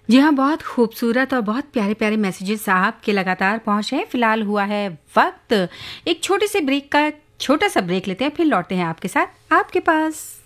जी हाँ, बहुत खूबसूरत और बहुत प्यारे-प्यारे मैसेजेस आपके लगातार पहुँच रहे हैं। फ़िलहाल हुआ है वक़्त एक छोटे से ब्रेक का। छोटा-सा ब्रेक लेते हैं, फिर लौटते हैं आपके साथ आपके पास।